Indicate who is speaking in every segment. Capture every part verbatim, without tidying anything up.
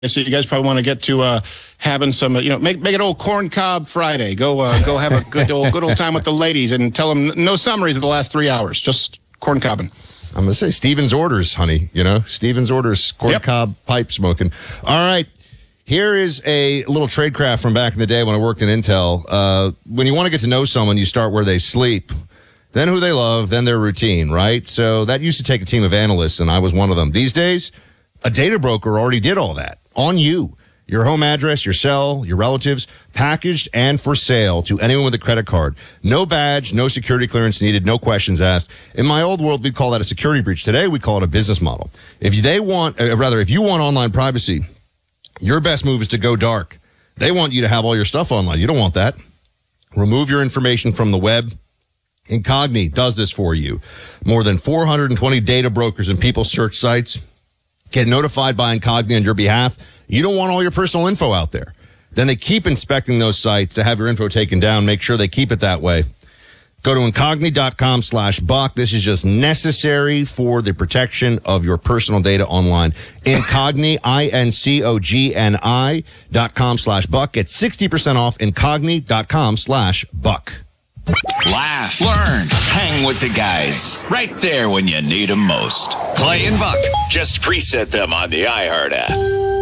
Speaker 1: So you guys probably want to get to uh, having some, uh, you know, make make it old corn cob Friday. Go uh, go have a good old good old time with the ladies and tell them no summaries of the last three hours, just corn cobbing.
Speaker 2: I'm gonna say Steven's orders, honey. You know, Steven's orders, corn
Speaker 1: Yep.
Speaker 2: cob pipe smoking. All right, here is a little tradecraft from back in the day when I worked in Intel. Uh, when you want to get to know someone, you start where they sleep, then who they love, then their routine, right? So that used to take a team of analysts, and I was one of them. These days, a data broker already did all that. On you, your home address, your cell, your relatives, packaged and for sale to anyone with a credit card. No badge, no security clearance needed, no questions asked. In my old world, we'd call that a security breach. Today, we call it a business model. If they want, uh, rather, if you want online privacy, your best move is to go dark. They want you to have all your stuff online. You don't want that. Remove your information from the web. Incogni does this for you. More than four hundred twenty data brokers and people search sites get notified by Incogni on your behalf. You don't want all your personal info out there. Then they keep inspecting those sites to have your info taken down. Make sure they keep it that way. Go to Incogni.com slash Buck. This is just necessary for the protection of your personal data online. Incogni, I N C O G N I dot com slash Buck. Get sixty percent off Incogni.com slash Buck.
Speaker 3: Laugh, learn, hang with the guys. Right there when you need them most. Clay and Buck. Just preset them on the iHeart app.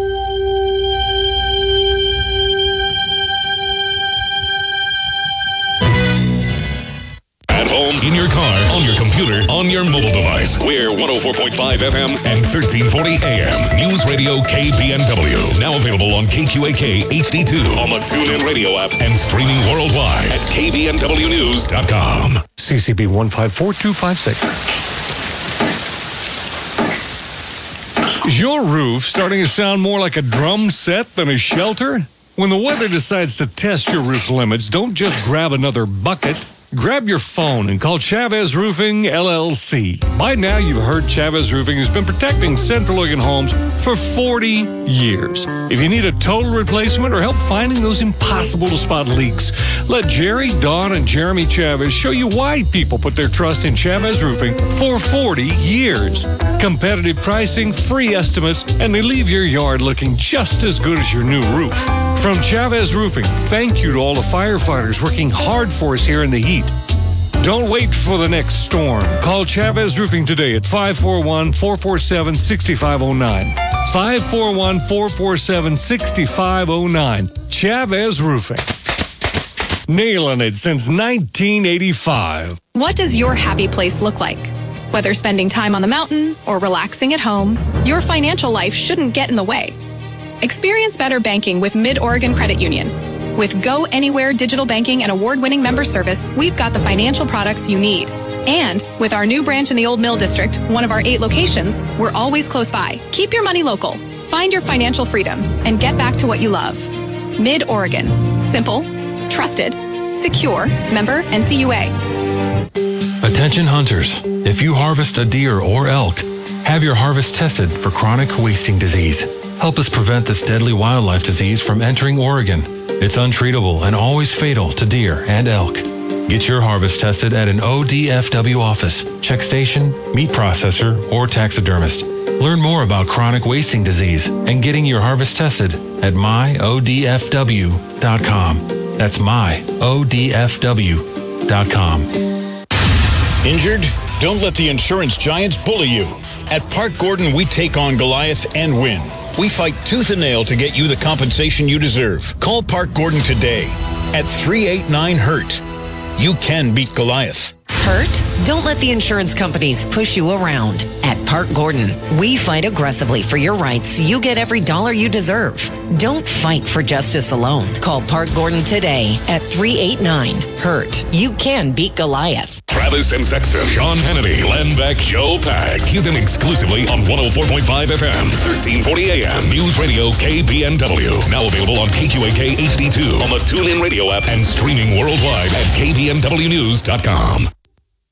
Speaker 4: At home, in your car, on your computer, on your mobile device. We're one oh four point five F M and thirteen forty A M. News Radio K B N W. Now available on K Q A K H D two, on the TuneIn Radio app, and streaming worldwide at K B N W news dot com.
Speaker 5: C C B one five four two five six. Is your roof starting to sound more like a drum set than a shelter? When the weather decides to test your roof's limits, don't just grab another bucket. Grab your phone and call Chavez Roofing, L L C. By now, you've heard Chavez Roofing has been protecting Central Oregon homes for forty years. If you need a total replacement or help finding those impossible-to-spot leaks, let Jerry, Don, and Jeremy Chavez show you why people put their trust in Chavez Roofing for forty years. Competitive pricing, free estimates, and they leave your yard looking just as good as your new roof. From Chavez Roofing, thank you to all the firefighters working hard for us here in the heat. Don't wait for the next storm. Call Chavez Roofing today at five four one, four four seven, six five zero nine. five four one, four four seven, six five zero nine. Chavez Roofing. Nailing it since nineteen eighty-five.
Speaker 6: What does your happy place look like? Whether spending time on the mountain or relaxing at home, your financial life shouldn't get in the way. Experience better banking with Mid-Oregon Credit Union. With Go Anywhere digital banking and award-winning member service, we've got the financial products you need. And with our new branch in the Old Mill District, one of our eight locations, we're always close by. Keep your money local. Find your financial freedom and get back to what you love. Mid-Oregon. Simple, trusted, secure, member N C U A.
Speaker 7: Attention hunters, if you harvest a deer or elk, have your harvest tested for chronic wasting disease. Help us prevent this deadly wildlife disease from entering Oregon. It's untreatable and always fatal to deer and elk. Get your harvest tested at an O D F W office, check station, meat processor, or taxidermist. Learn more about chronic wasting disease and getting your harvest tested at my O D F W dot com. That's my O D F W dot com.
Speaker 8: Injured? Don't let the insurance giants bully you. At Park Gordon, we take on Goliath and win. We fight tooth and nail to get you the compensation you deserve. Call Park Gordon today at three eight nine hurt. You can beat Goliath.
Speaker 9: Hurt? Don't let the insurance companies push you around. At Park Gordon, we fight aggressively for your rights so you get every dollar you deserve. Don't fight for justice alone. Call Park Gordon today at three eight nine hurt. You can beat Goliath.
Speaker 4: Travis and Sexton, Sean Hannity, Glenn Beck, Joe Pags. Hear them exclusively on one oh four point five F M, thirteen forty A M. News Radio K B N W. Now available on K Q A K H D two, on the TuneIn Radio app, and streaming worldwide at K B N W news dot com.